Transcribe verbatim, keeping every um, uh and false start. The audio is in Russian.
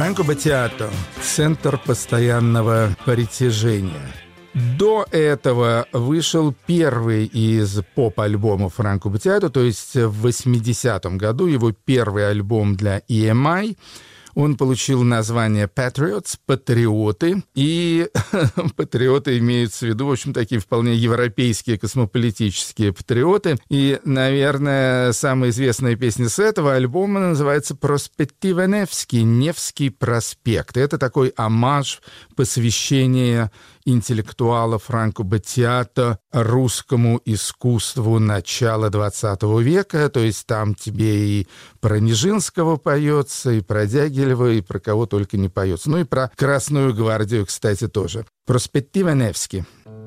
Франко Баттиато – центр постоянного притяжения. До этого вышел первый из поп-альбомов Франко Баттиато, то есть в восьмидесятом году его первый альбом для и эм ай. Он получил название Patriots, патриоты, и патриоты имеются в виду, в общем, такие вполне европейские космополитические патриоты. И, наверное, самая известная песня с этого альбома называется «Проспектива Невский», «Невский проспект». Это такой омаж, посвящение интеллектуала Франко Баттиато русскому искусству начала двадцатого века, то есть там тебе и про Нижинского поется, и про Дягилева, и про кого только не поется. Ну и про Красную гвардию, кстати, тоже. «Проспектива Невский».